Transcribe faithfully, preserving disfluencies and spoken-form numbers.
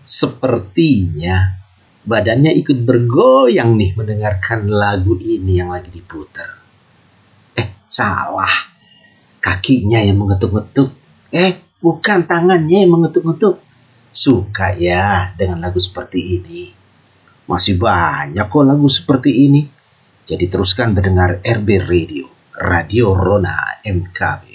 Sepertinya badannya ikut bergoyang nih mendengarkan lagu ini yang lagi diputar. Eh, salah. Kakinya yang mengetuk-ngetuk. Eh, bukan tangannya yang mengetuk-ngetuk. Suka ya dengan lagu seperti ini. Masih banyak kok lagu seperti ini. Jadi teruskan mendengar R B Radio, Radio Rona M K B.